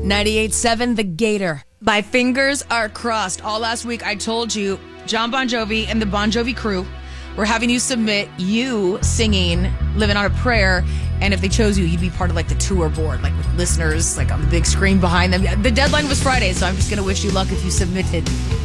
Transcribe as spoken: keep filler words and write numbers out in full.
ninety-eight point seven The Gator. My fingers are crossed. All last week I told you, John Bon Jovi and the Bon Jovi crew were having you submit you singing Living on a Prayer. And if they chose you, you'd be part of like the tour board, like with listeners, like on the big screen behind them. The deadline was Friday, so I'm just going to wish you luck if you submitted